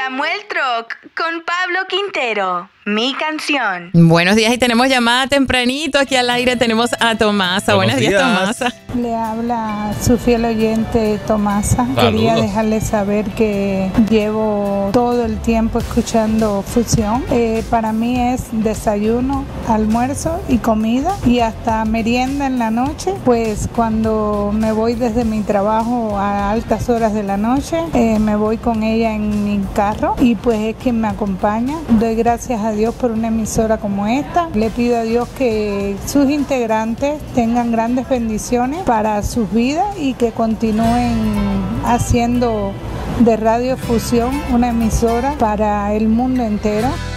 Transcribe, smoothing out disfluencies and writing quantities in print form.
Samuel Troc con Pablo Quintero. Mi canción. Buenos días y tenemos llamada tempranito aquí al aire. Tenemos a Tomasa. Buenos días, Tomasa. Le habla su fiel oyente Tomasa. Saludos. Quería dejarle saber que llevo todo el tiempo escuchando Fusión. Para mí es desayuno, almuerzo y comida y hasta merienda en la noche. Pues cuando me voy desde mi trabajo a altas horas de la noche, me voy con ella en mi carro y pues es quien me acompaña. Doy gracias a Dios por una emisora como esta. Le pido a Dios que sus integrantes tengan grandes bendiciones para sus vidas y que continúen haciendo de Radio Fusión una emisora para el mundo entero.